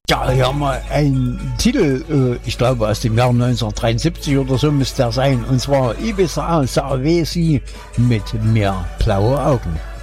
Ja, hier haben wir einen Titel, ich glaube aus dem Jahr 1973 oder so müsste der sein. Und zwar Ibiza Savesi mit mehr blaue Augen.